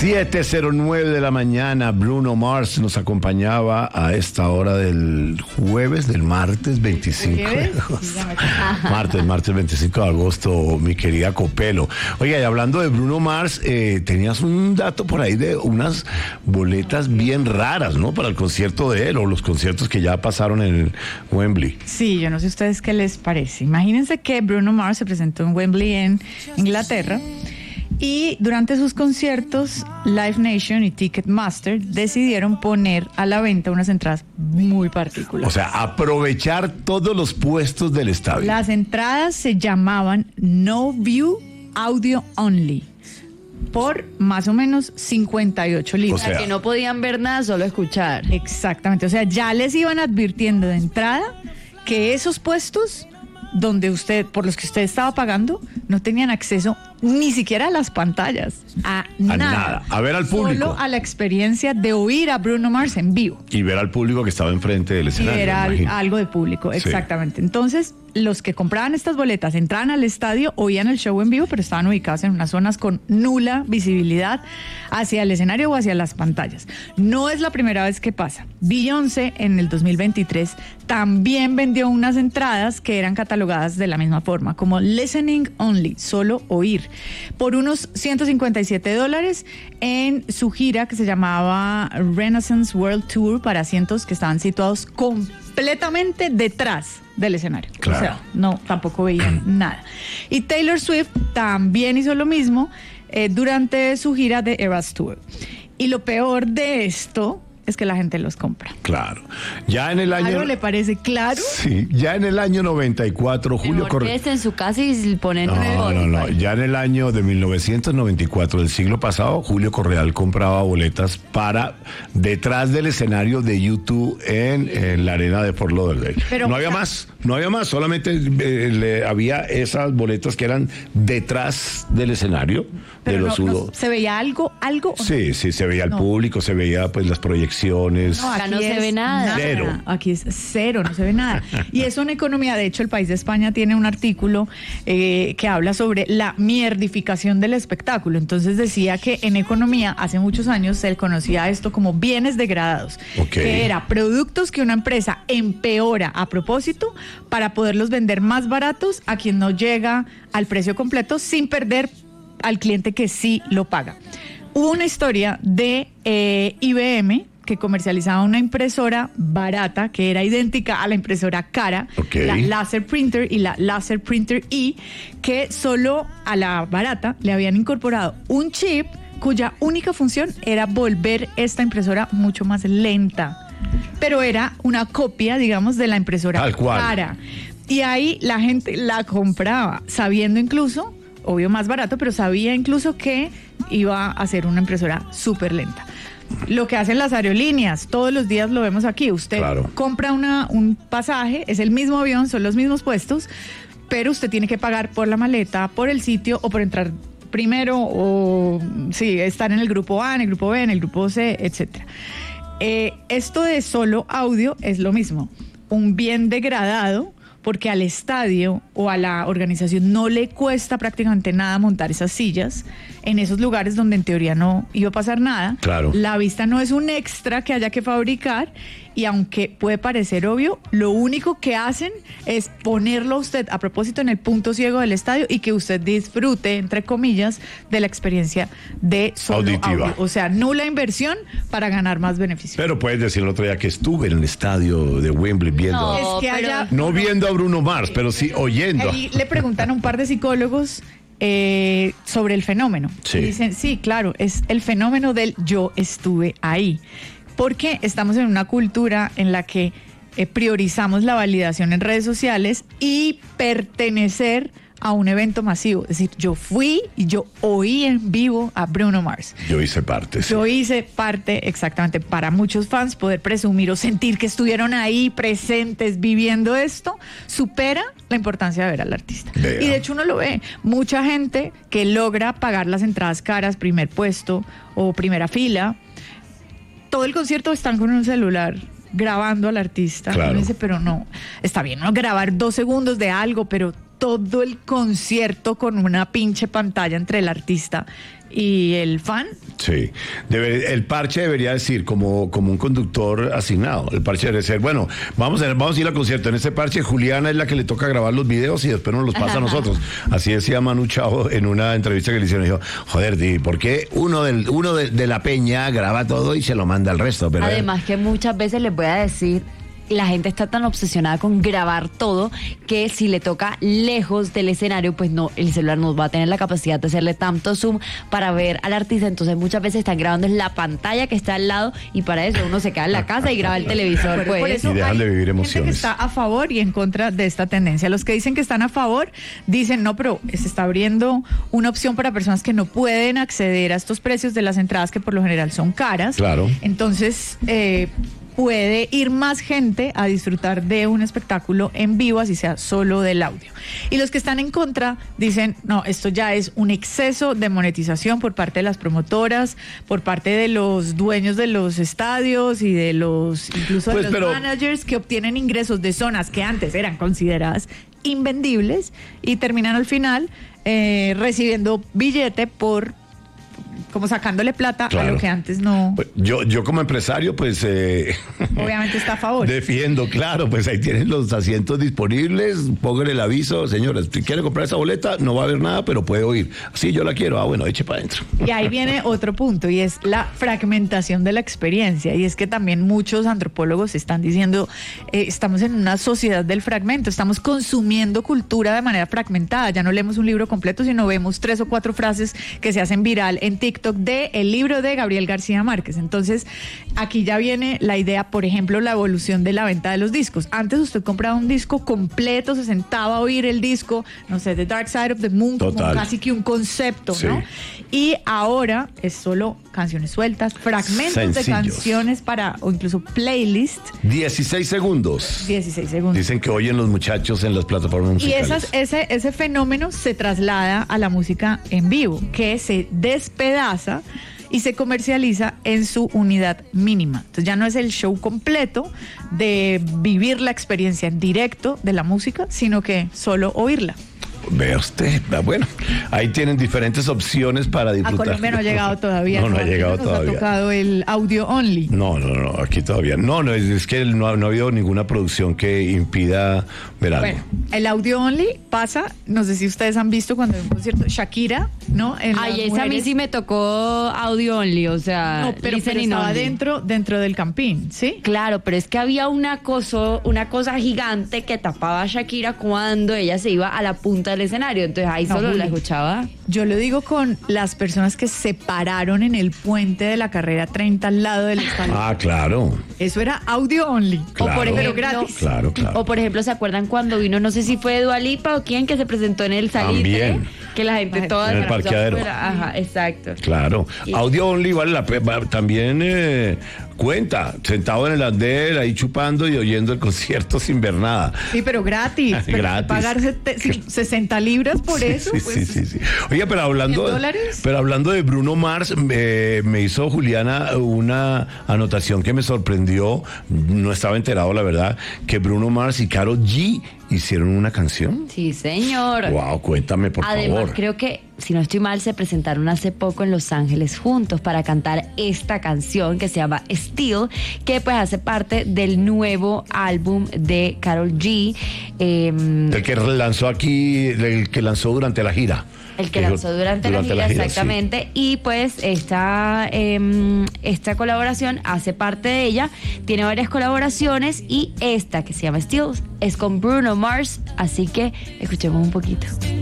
7:09 de la mañana, Bruno Mars nos acompañaba a esta hora del martes 25 de agosto. Martes 25 de agosto, mi querida Copelo. Oiga, y hablando de Bruno Mars, tenías un dato por ahí de unas boletas bien raras, ¿no? Para el concierto de él o los conciertos que ya pasaron en el Wembley. Sí, yo no sé a ustedes qué les parece. Imagínense que Bruno Mars se presentó en Wembley en Inglaterra. Y durante sus conciertos, Live Nation y Ticketmaster decidieron poner a la venta unas entradas muy particulares. O sea, aprovechar todos los puestos del estadio. Las entradas se llamaban No View Audio Only, por más o menos 58 libras. O sea, que no podían ver nada, solo escuchar. Exactamente, o sea, ya les iban advirtiendo de entrada que esos puestos por los que usted estaba pagando, no tenían acceso ni siquiera a las pantallas, a nada. A ver al público. Solo a la experiencia de oír a Bruno Mars en vivo. Y ver al público que estaba enfrente del escenario. Y era algo de público, exactamente. Sí. Entonces, los que compraban estas boletas entraban al estadio, oían el show en vivo, pero estaban ubicados en unas zonas con nula visibilidad hacia el escenario o hacia las pantallas. No es la primera vez que pasa. Beyoncé en el 2023 también vendió unas entradas que eran catalogadas de la misma forma, como listening only, solo oír, por unos $157 en su gira que se llamaba Renaissance World Tour para asientos que estaban situados completamente detrás del escenario. Claro. O sea, no, tampoco veían nada. Y Taylor Swift también hizo lo mismo durante su gira de Eras Tour. Y lo peor de esto es que la gente los compra. Claro. Ya en el año... ¿Claro le parece claro? Sí, ya en el año 94, Julio Correal... en su casa y ponen... No. Ya en el año de 1994, del siglo pasado, Julio Correal compraba boletas para detrás del escenario de U2 en la arena de Fort Lauderdale. Pero no había más, solamente había esas boletas que eran detrás del escenario de los U2. ¿Se veía algo? Sí, se veía el público, se veía pues las proyecciones. No, acá no se ve nada. Cero. Aquí es cero, no se ve nada. Y eso en economía, de hecho, el País de España tiene un artículo que habla sobre la mierdificación del espectáculo. Entonces decía que en economía, hace muchos años, se conocía esto como bienes degradados. Que era productos que una empresa empeora a propósito para poderlos vender más baratos a quien no llega al precio completo sin perder al cliente que sí lo paga. Hubo una historia de IBM que comercializaba una impresora barata que era idéntica a la impresora cara, la Laser Printer y la Laser Printer E, que solo a la barata le habían incorporado un chip cuya única función era volver esta impresora mucho más lenta, pero era una copia, digamos, de la impresora cara. Y ahí la gente la compraba, sabiendo incluso, obvio más barato, pero sabía incluso que iba a ser una impresora súper lenta. Lo que hacen las aerolíneas, todos los días lo vemos aquí. Usted compra un pasaje, es el mismo avión, son los mismos puestos, pero usted tiene que pagar por la maleta, por el sitio o por entrar primero o estar en el grupo A, en el grupo B, en el grupo C, etcétera. Esto de solo audio es lo mismo, un bien degradado, porque al estadio o a la organización no le cuesta prácticamente nada montar esas sillas en esos lugares donde en teoría no iba a pasar nada. Claro. La vista no es un extra que haya que fabricar y aunque puede parecer obvio, lo único que hacen es ponerlo a usted a propósito en el punto ciego del estadio y que usted disfrute, entre comillas, de la experiencia de solo auditiva. Audio. O sea, nula inversión para ganar más beneficios. Pero puedes decir el otro día que estuve en el estadio de Wembley viendo viendo a Bruno Mars, pero sí oyendo. Ahí le preguntan a un par de psicólogos sobre el fenómeno. Sí. Y dicen, sí, claro, es el fenómeno del yo estuve ahí. Porque estamos en una cultura en la que priorizamos la validación en redes sociales y pertenecer a un evento masivo. Es decir, yo fui y yo oí en vivo a Bruno Mars. Yo hice parte, sí. Yo hice parte, exactamente. Para muchos fans, poder presumir o sentir que estuvieron ahí presentes viviendo esto, supera la importancia de ver al artista. Vea. Y de hecho uno lo ve. Mucha gente que logra pagar las entradas caras, primer puesto o primera fila, todo el concierto están con un celular grabando al artista. Claro. Y uno dice, pero no, está bien, ¿no? Grabar 2 segundos de algo, pero todo el concierto con una pinche pantalla entre el artista y el fan. Sí, el parche debería decir como un conductor asignado. El parche debe ser, bueno, vamos a ir al concierto. En este parche Juliana es la que le toca grabar los videos y después nos los pasa a nosotros. Así decía Manu Chao en una entrevista que le hicieron. Dijo, joder, ¿por qué uno de la peña graba todo y se lo manda al resto? Pero además que muchas veces les voy a decir, la gente está tan obsesionada con grabar todo que si le toca lejos del escenario, pues no, el celular no va a tener la capacidad de hacerle tanto zoom para ver al artista. Entonces muchas veces están grabando en la pantalla que está al lado y para eso uno se queda en la casa y graba el televisor. Por eso y dejan de vivir emociones. Gente que está a favor y en contra de esta tendencia. Los que dicen que están a favor dicen, no, pero se está abriendo una opción para personas que no pueden acceder a estos precios de las entradas que por lo general son caras. Claro. Entonces, puede ir más gente a disfrutar de un espectáculo en vivo, así sea solo del audio. Y los que están en contra dicen, no, esto ya es un exceso de monetización por parte de las promotoras, por parte de los dueños de los estadios y de incluso de los managers que obtienen ingresos de zonas que antes eran consideradas invendibles y terminan al final recibiendo billete por como sacándole plata a lo que antes no. Yo como empresario, pues obviamente está a favor. Defiendo, claro, pues ahí tienen los asientos disponibles, póngale el aviso, señores, si quiere comprar esa boleta, no va a haber nada, pero puede oír. Sí, yo la quiero, bueno, eche para adentro. Y ahí viene otro punto, y es la fragmentación de la experiencia, y es que también muchos antropólogos están diciendo, estamos en una sociedad del fragmento, estamos consumiendo cultura de manera fragmentada, ya no leemos un libro completo, sino vemos 3 o 4 frases que se hacen viral en TikTok de el libro de Gabriel García Márquez. Entonces, aquí ya viene la idea, por ejemplo, la evolución de la venta de los discos. Antes usted compraba un disco completo, se sentaba a oír el disco, no sé, The Dark Side of the Moon, como casi que un concepto, sí, ¿no? Y ahora es solo canciones sueltas, fragmentos sencillos de canciones o incluso playlist. 16 segundos. 16 segundos. Dicen que oyen los muchachos en las plataformas musicales. Y ese fenómeno se traslada a la música en vivo, que se despedaza y se comercializa en su unidad mínima. Entonces ya no es el show completo de vivir la experiencia en directo de la música, sino que solo oírla. Vea usted, bueno, ahí tienen diferentes opciones para disfrutar. A Colombia no ha llegado todavía. No ha llegado todavía. Ha tocado el audio only. No, aquí todavía. No, es que no ha habido ninguna producción que impida ver algo. Bueno, el audio only pasa, no sé si ustedes han visto cuando hay un concierto, Shakira, ¿no? Esa a mí sí me tocó audio only, o sea, no, pero estaba dentro del campín, ¿sí? Claro, pero es que había una cosa gigante que tapaba a Shakira cuando ella se iba a la punta del escenario, entonces ahí solo la escuchaba. Yo lo digo con las personas que se pararon en el puente de la carrera 30 al lado del estadio. Ah, claro. Eso era audio only. Claro, o por ejemplo, gratis. Claro. O por ejemplo, ¿se acuerdan cuando vino, no sé si fue Dua Lipa o quién, que se presentó en el Salitre? También. Que la gente toda en el parqueadero. Ajá, exacto. Claro. Audio only vale la pena. También cuenta, sentado en el andén, ahí chupando y oyendo el concierto sin ver nada. Sí, pero gratis. Gratis. Pagar 60 libras por eso. Sí. Oiga, pero hablando de Bruno Mars, me hizo Juliana una anotación que me sorprendió. No estaba enterado, la verdad, que Bruno Mars y Karol G hicieron una canción. Sí, señor. Wow, cuéntame, por favor. Además, creo que, si no estoy mal, se presentaron hace poco en Los Ángeles juntos para cantar esta canción que se llama Still, que pues hace parte del nuevo álbum de Karol G. El que lanzó aquí, el que lanzó durante la gira. El que lanzó durante la gira, exactamente. Sí. Y pues esta colaboración hace parte de ella. Tiene varias colaboraciones y esta que se llama Still es con Bruno Mars. Así que escuchemos un poquito.